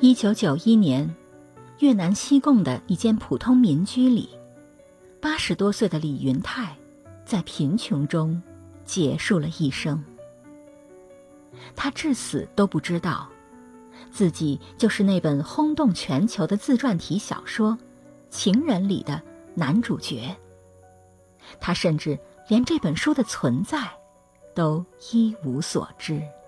1991年，越南西贡的一间普通民居里，80多岁的李云泰在贫穷中结束了一生。他至死都不知道，自己就是那本轰动全球的自传体小说《情人》里的男主角。他甚至连这本书的存在都一无所知。